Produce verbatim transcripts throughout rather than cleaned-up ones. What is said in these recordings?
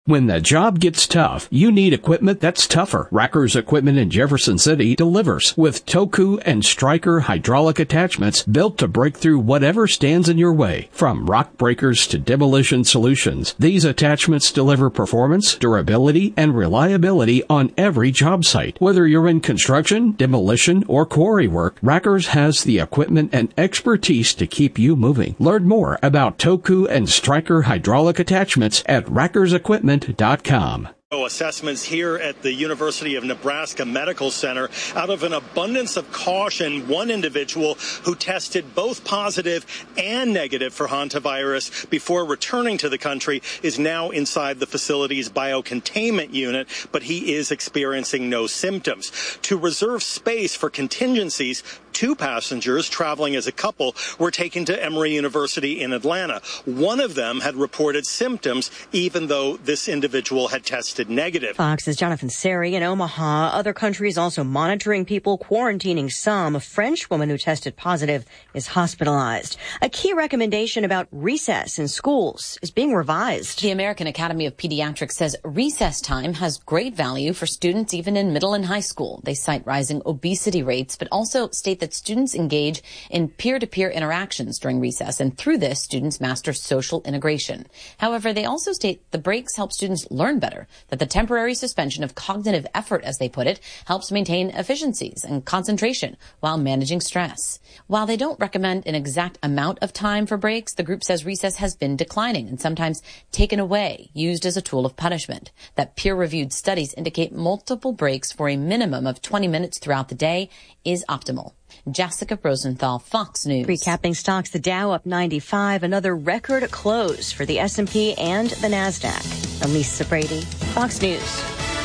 When the job gets tough, you need equipment that's tougher. Racker's Equipment in Jefferson City delivers with Toku and Stryker hydraulic attachments built to break through whatever stands in your way. From rock breakers to demolition solutions, these attachments deliver performance, durability, and reliability on every job site. Whether you're in construction, demolition, or quarry work, Racker's has the equipment and expertise to keep you moving. Learn more about Toku and Stryker hydraulic attachments at rackers equipment dot com. Assessments here at the University of Nebraska Medical Center. Out of an abundance of caution, one individual who tested both positive and negative for hantavirus before returning to the country is now inside the facility's biocontainment unit, but he is experiencing no symptoms. To reserve space for contingencies, two passengers traveling as a couple were taken to Emory University in Atlanta. One of them had reported symptoms, even though this individual had tested negative. Fox's Jonathan Seri in Omaha. Other countries also monitoring people, quarantining some. A French woman who tested positive is hospitalized. A key recommendation about recess in schools is being revised. The American Academy of Pediatrics says recess time has great value for students even in middle and high school. They cite rising obesity rates, but also state that students engage in peer-to-peer interactions during recess, and through this, students master social integration. However, they also state the breaks help students learn better, that the temporary suspension of cognitive effort, as they put it, helps maintain efficiencies and concentration while managing stress. While they don't recommend an exact amount of time for breaks, the group says recess has been declining and sometimes taken away, used as a tool of punishment. That peer-reviewed studies indicate multiple breaks for a minimum of twenty minutes throughout the day is optimal. Jessica Rosenthal, Fox News. Recapping stocks, the Dow up ninety-five, another record close for the S and P and the NASDAQ. I'm Lisa Brady, Fox News.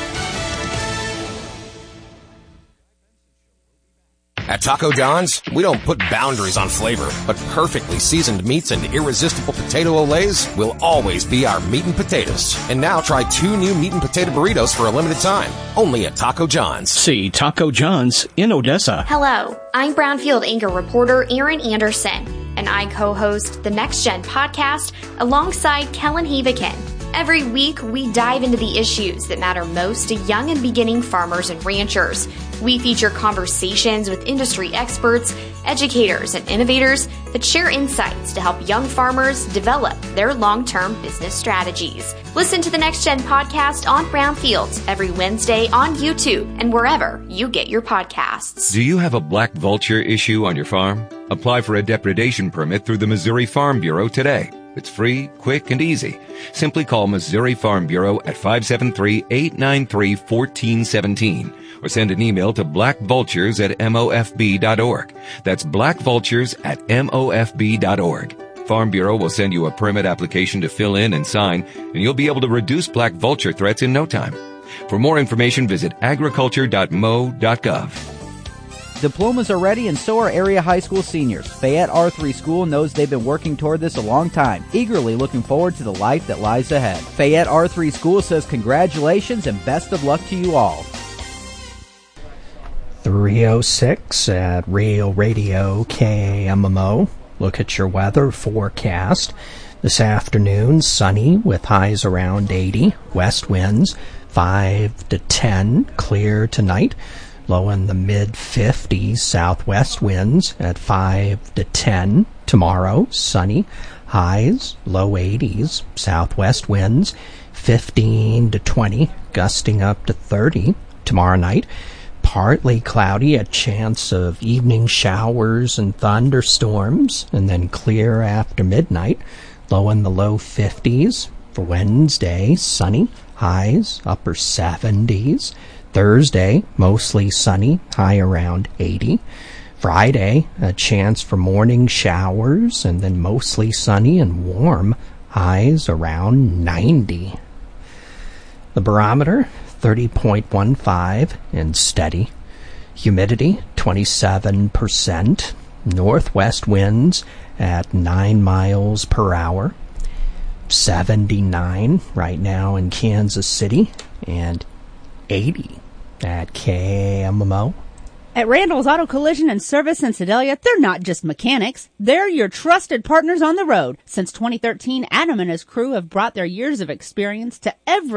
At Taco John's, we don't put boundaries on flavor, but perfectly seasoned meats and irresistible potato olays will always be our meat and potatoes. And now try two new meat and potato burritos for a limited time, only at Taco John's. See Taco John's in Odessa. Hello, I'm Brownfield anchor reporter Erin Anderson, and I co-host the Next Gen podcast alongside Kellen Heavican. Every week, we dive into the issues that matter most to young and beginning farmers and ranchers. We feature conversations with industry experts, educators, and innovators that share insights to help young farmers develop their long-term business strategies. Listen to the Next Gen podcast on Brownfields every Wednesday on YouTube and wherever you get your podcasts. Do you have a black vulture issue on your farm? Apply for a depredation permit through the Missouri Farm Bureau today. It's free, quick, and easy. Simply call Missouri Farm Bureau at five seven three, eight nine three, one four one seven or send an email to blackvultures at M O F B dot org. That's blackvultures at M O F B dot org. Farm Bureau will send you a permit application to fill in and sign, and you'll be able to reduce black vulture threats in no time. For more information, visit agriculture dot M O dot gov. Diplomas are ready, and so are area high school seniors. Fayette R three School knows they've been working toward this a long time, eagerly looking forward to the life that lies ahead. Fayette R three School says congratulations and best of luck to you all. three oh six at Real Radio K M M O. Look at your weather forecast. This afternoon, sunny with highs around eighty. West winds five to ten. Clear tonight. Low in the mid-fifties, southwest winds at five to ten. Tomorrow, sunny, highs, low eighties, southwest winds fifteen to twenty, gusting up to thirty. Tomorrow night, partly cloudy, a chance of evening showers and thunderstorms, and then clear after midnight, low in the low fifties. For Wednesday, sunny, highs, upper seventies. Thursday, mostly sunny, high around eighty. Friday, a chance for morning showers, and then mostly sunny and warm, highs around ninety. The barometer, thirty point one five and steady. Humidity, twenty-seven percent. Northwest winds at nine miles per hour. seventy-nine right now in Kansas City, and eighty at K M M O. At Randall's Auto Collision and Service in Sedalia, they're not just mechanics. They're your trusted partners on the road. Since twenty thirteen, Adam and his crew have brought their years of experience to every